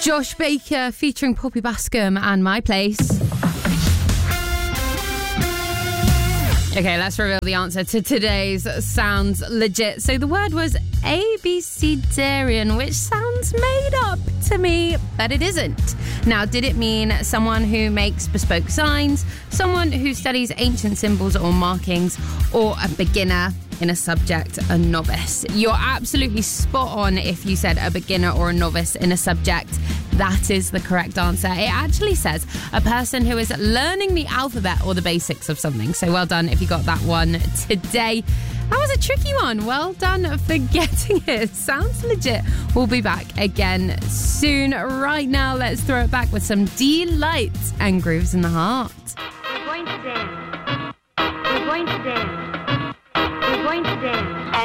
Josh Baker featuring Poppy Bascom and My Place. Okay, let's reveal the answer to today's Sounds Legit. So the word was abecedarian, which sounds made up to me, but it isn't. Now, did it mean someone who makes bespoke signs, someone who studies ancient symbols or markings, or a beginner in a subject, a novice? You're absolutely spot on if you said a beginner or a novice in a subject. That is the correct answer. It actually says a person who is learning the alphabet or the basics of something. So well done if you got that one today. That was a tricky one. Well done for getting it. Sounds Legit. We'll be back again soon. Right now, let's throw it back with some Delight and Grooves in the Heart. We're going to dance. We're going to dance. We're going to dance.